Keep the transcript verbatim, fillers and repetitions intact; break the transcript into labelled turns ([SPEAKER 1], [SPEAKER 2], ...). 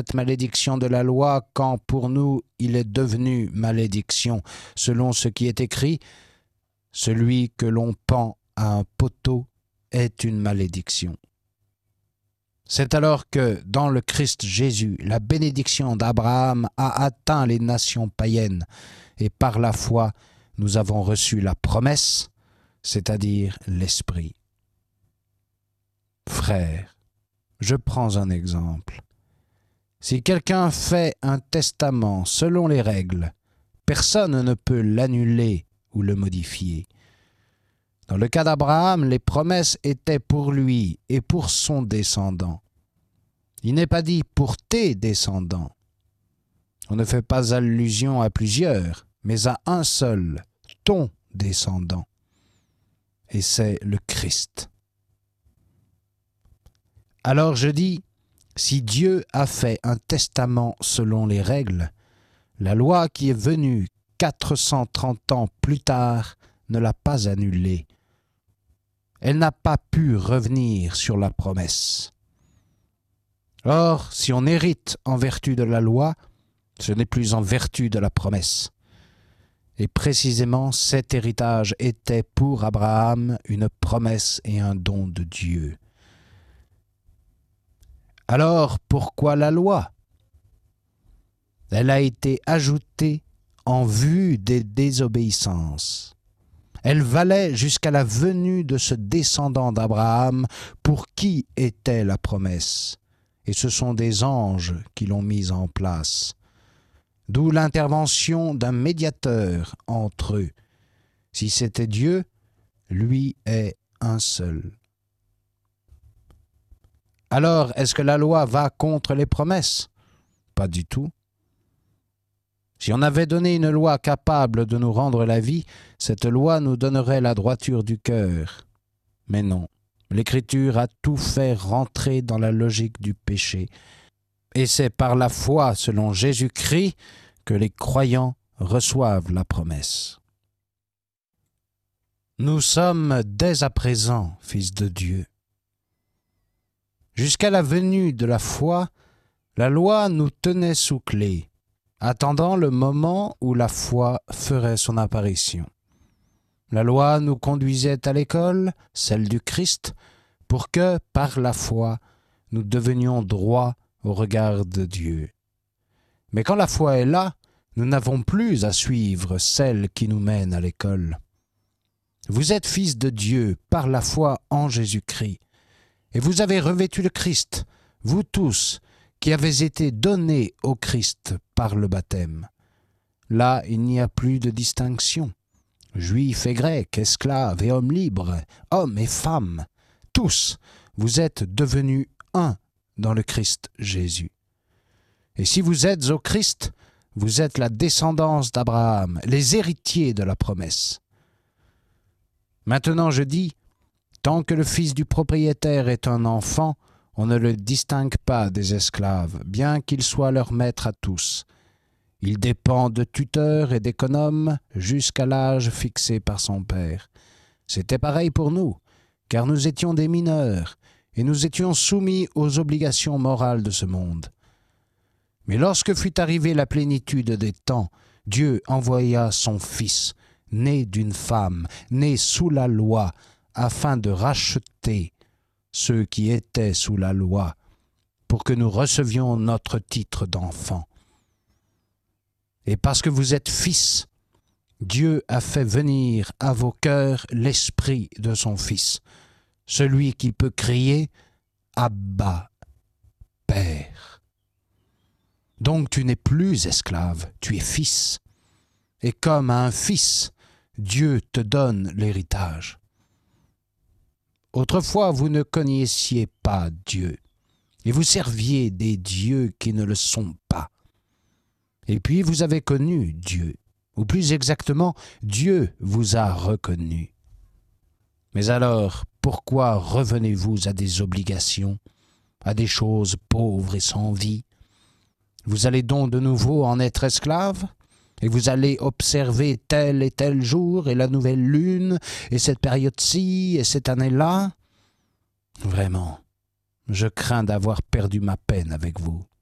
[SPEAKER 1] cette malédiction de la loi quand pour nous il est devenu malédiction, selon ce qui est écrit, « Celui que l'on pend à un poteau est une malédiction ». C'est alors que, dans le Christ Jésus, la bénédiction d'Abraham a atteint les nations païennes, et par la foi, nous avons reçu la promesse, c'est-à-dire l'Esprit. Frères, je prends un exemple. Si quelqu'un fait un testament selon les règles, personne ne peut l'annuler ou le modifier. Dans le cas d'Abraham, les promesses étaient pour lui et pour son descendant. Il n'est pas dit pour tes descendants. On ne fait pas allusion à plusieurs, mais à un seul, ton descendant. Et c'est le Christ. Alors je dis, si Dieu a fait un testament selon les règles, la loi qui est venue quatre cent trente ans plus tard ne l'a pas annulée. Elle n'a pas pu revenir sur la promesse. Or, si on hérite en vertu de la loi, ce n'est plus en vertu de la promesse. Et précisément, cet héritage était pour Abraham une promesse et un don de Dieu. Alors, pourquoi la loi? Elle a été ajoutée en vue des désobéissances. Elle valait jusqu'à la venue de ce descendant d'Abraham pour qui était la promesse. Et ce sont des anges qui l'ont mise en place. D'où l'intervention d'un médiateur entre eux. Si c'était Dieu, lui est un seul. Alors, est-ce que la loi va contre les promesses? Pas du tout. Si on avait donné une loi capable de nous rendre la vie, cette loi nous donnerait la droiture du cœur. Mais non, l'Écriture a tout fait rentrer dans la logique du péché. Et c'est par la foi selon Jésus-Christ que les croyants reçoivent la promesse. Nous sommes dès à présent fils de Dieu. Jusqu'à la venue de la foi, la loi nous tenait sous clé, attendant le moment où la foi ferait son apparition. La loi nous conduisait à l'école, celle du Christ, pour que, par la foi, nous devenions droits au regard de Dieu. Mais quand la foi est là, nous n'avons plus à suivre celle qui nous mène à l'école. Vous êtes fils de Dieu par la foi en Jésus-Christ, et vous avez revêtu le Christ, vous tous, qui avez été donnés au Christ par le baptême. Là, il n'y a plus de distinction. Juifs et Grecs, esclaves et hommes libres, hommes et femmes, tous, vous êtes devenus un dans le Christ Jésus. Et si vous êtes au Christ, vous êtes la descendance d'Abraham, les héritiers de la promesse. Maintenant je dis, tant que le fils du propriétaire est un enfant, on ne le distingue pas des esclaves, bien qu'il soit leur maître à tous. Il dépend de tuteurs et d'économes jusqu'à l'âge fixé par son père. C'était pareil pour nous, car nous étions des mineurs, et nous étions soumis aux obligations morales de ce monde. Mais lorsque fut arrivée la plénitude des temps, Dieu envoya son Fils, né d'une femme, né sous la loi, afin de racheter ceux qui étaient sous la loi, pour que nous recevions notre titre d'enfant. Et parce que vous êtes fils, Dieu a fait venir à vos cœurs l'esprit de son Fils, celui qui peut crier « Abba, Père ». Donc tu n'es plus esclave, tu es fils. Et comme à un fils, Dieu te donne l'héritage. Autrefois, vous ne connaissiez pas Dieu, et vous serviez des dieux qui ne le sont pas. Et puis vous avez connu Dieu, ou plus exactement, Dieu vous a reconnu. Mais alors, pourquoi revenez-vous à des obligations, à des choses pauvres et sans vie? Vous allez donc de nouveau en être esclave, et vous allez observer tel et tel jour, et la nouvelle lune, et cette période-ci, et cette année-là? Vraiment, je crains d'avoir perdu ma peine avec vous.